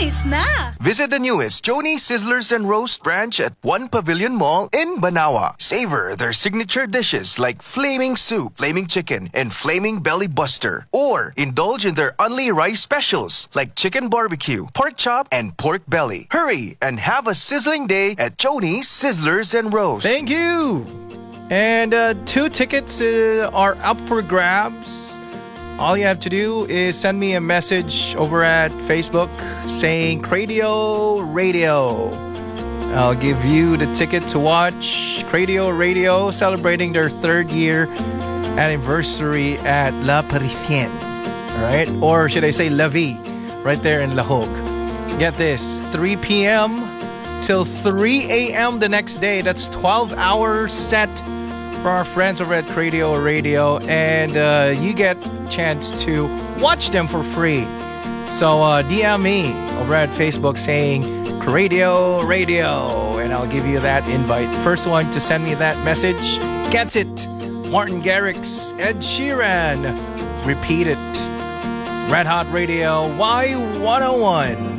Alis na! Visit the newest Joni Sizzlers and Roast branch at One Pavilion Mall in Banawa. Savor their signature dishes like Flaming Soup, Flaming Chicken, and Flaming Belly Buster. Or indulge in their only rice specials like Chicken Barbecue, Pork Chop, and Pork Belly. Hurry and have a sizzling day at Joni Sizzlers and Roast. Thank you! And 2 tickets are up for grabs. All you have to do is send me a message over at Facebook saying Cradio Radio. I'll give you the ticket to watch Cradio Radio celebrating their 3rd year anniversary at La Parisienne. Alright? Or should I say La Vie, right there in La Hogue. Get this, 3 p.m. till 3 a.m. the next day. That's 12-hour set for our friends over at Cradio Radio, and you get a chance to watch them for free. So DM me over at Facebook saying Cradio Radio, and I'll give you that invite. First one to send me that message gets it. Martin Garrix, Ed Sheeran, Repeat It. Red Hot Radio Y101.